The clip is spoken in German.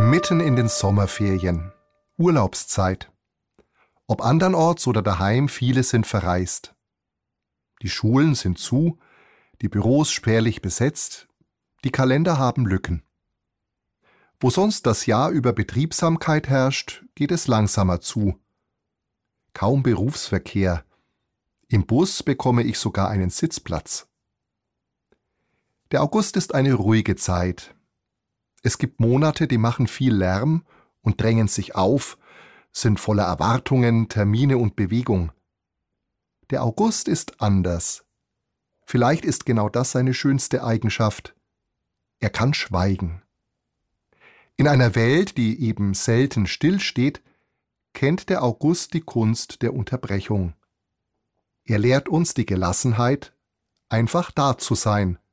Mitten in den Sommerferien, Urlaubszeit. Ob andernorts oder daheim, viele sind verreist. Die Schulen sind zu, die Büros spärlich besetzt, die Kalender haben Lücken. Wo sonst das Jahr über Betriebsamkeit herrscht, geht es langsamer zu. Kaum Berufsverkehr. Im Bus bekomme ich sogar einen Sitzplatz. Der August ist eine ruhige Zeit. Es gibt Monate, die machen viel Lärm und drängen sich auf, sind voller Erwartungen, Termine und Bewegung. Der August ist anders. Vielleicht ist genau das seine schönste Eigenschaft. Er kann schweigen. In einer Welt, die eben selten stillsteht, kennt der August die Kunst der Unterbrechung. Er lehrt uns die Gelassenheit, einfach da zu sein.